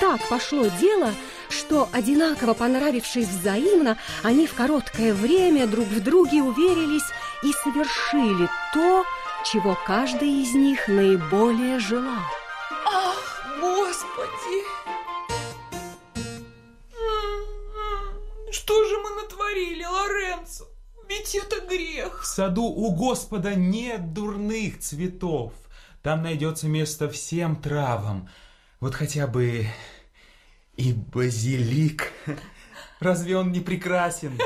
так пошло дело, что, одинаково понравившись взаимно, они в короткое время друг в друге уверились и совершили то, чего каждый из них наиболее желал. Ах, Господи! Что же мы натворили, Лоренцо? Ведь это грех. В саду у Господа нет дурных цветов. Там найдется место всем травам. Вот хотя бы и базилик. Разве он не прекрасен?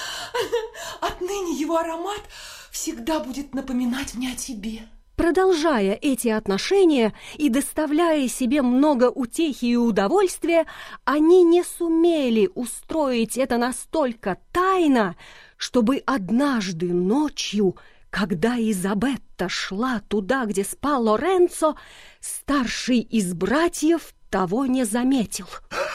Отныне его аромат всегда будет напоминать мне о тебе. Продолжая эти отношения и доставляя себе много утехи и удовольствия, они не сумели устроить это настолько тайно, чтобы однажды ночью, когда Изабетта шла туда, где спал Лоренцо, старший из братьев того не заметил.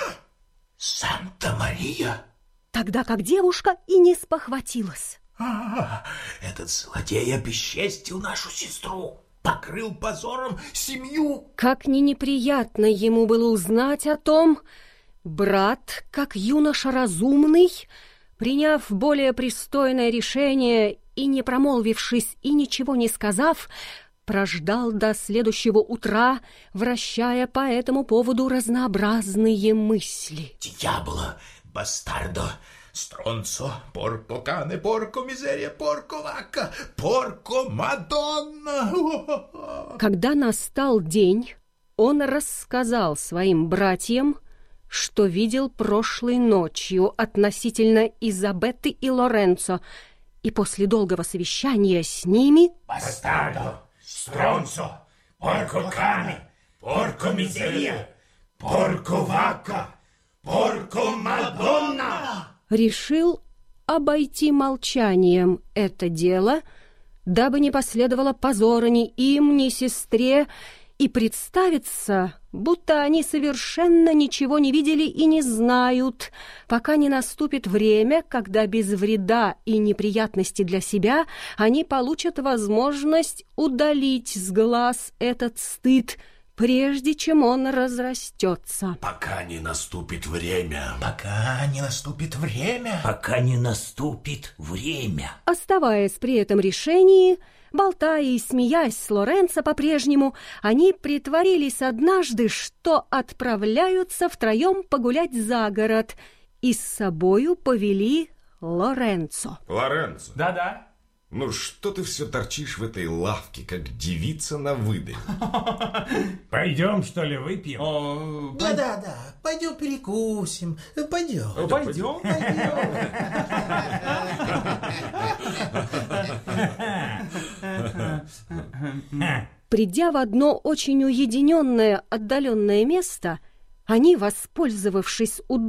Санта-Мария! Тогда как девушка и не спохватилась. Этот злодей обесчестил нашу сестру, покрыл позором семью. Как ни неприятно ему было узнать о том, брат, как юноша разумный, приняв более пристойное решение и не промолвившись и ничего не сказав, прождал до следующего утра, вращая по этому поводу разнообразные мысли. Дьявола, бастардо, стронцо, порко кане, порко мизерия, порко вака, порко мадонна. Когда настал день, он рассказал своим братьям, что видел прошлой ночью относительно Изабетты и Лоренцо, и после долгого совещания с ними... Бастардо, стронцо, порко кане, порко мизерия, порко вака, порко мадонна. Решил обойти молчанием это дело, дабы не последовало позора ни им, ни сестре, и представиться, будто они совершенно ничего не видели и не знают, пока не наступит время, когда без вреда и неприятности для себя они получат возможность удалить с глаз этот стыд, прежде чем он разрастется. Пока не наступит время. Пока не наступит время. Пока не наступит время. Оставаясь при этом решении, болтая и смеясь с Лоренцо по-прежнему, они притворились однажды, что отправляются втроем погулять за город, и с собою повели Лоренцо. Лоренцо. Да-да. Ну что ты все торчишь в этой лавке, как девица на выдаве? Пойдем, что ли, выпьем? Да, пойдем перекусим. Пойдем. Пойдем. Придя в одно очень уединенное, отдаленное место, они, воспользовавшись